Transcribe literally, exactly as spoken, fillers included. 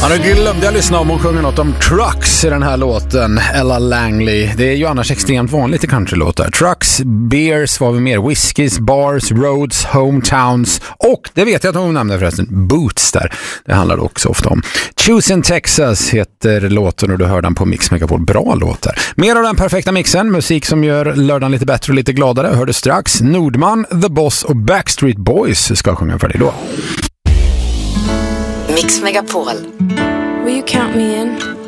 Ja, nu glömde jag lyssna om hon sjunger något om trucks i den här låten, Ella Langley. Det är ju annars extremt vanligt i countrylåtar. Trucks, beers, vad vi mer? Whiskies, bars, roads, hometowns och, det vet jag att hon nämnde förresten, boots där. Det handlar också ofta om. Choose in Texas heter låten och du hör den på Mix Megapol. Bra låtar. Mer av den perfekta mixen, musik som gör lördagen lite bättre och lite gladare, hör du strax. Nordman, The Boss och Backstreet Boys ska sjunga för dig då. Mix Megapol. Will you count me in?